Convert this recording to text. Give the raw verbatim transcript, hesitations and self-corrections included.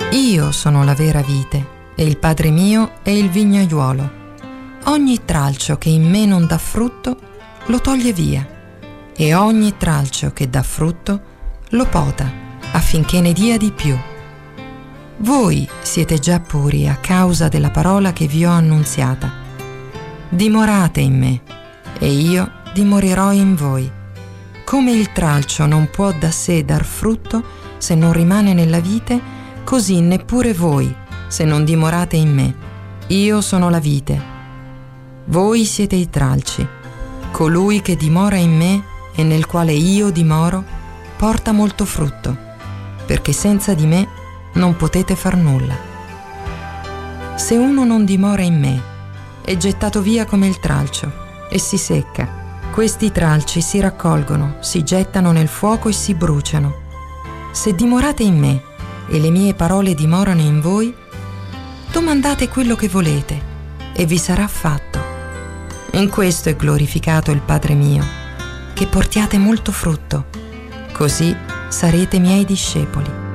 Io sono la vera vite e il Padre mio è il vignaiuolo. Ogni tralcio che in me non dà frutto lo toglie via, e ogni tralcio che dà frutto lo pota affinché ne dia di più. Voi siete già puri a causa della parola che vi ho annunziata. Dimorate in me e io dimorerò in voi. Come il tralcio non può da sé dar frutto se non rimane nella vite, così neppure voi se non dimorate in me. Io sono la vite, voi siete i tralci. Colui che dimora in me e nel quale io dimoro porta molto frutto, perché senza di me non potete far nulla. Se uno non dimora in me, è gettato via come il tralcio e si secca. Questi tralci si raccolgono, si gettano nel fuoco e si bruciano. Se dimorate in me e le mie parole dimorano in voi, domandate quello che volete e vi sarà fatto. In questo è glorificato il Padre mio, che portiate molto frutto, così sarete miei discepoli.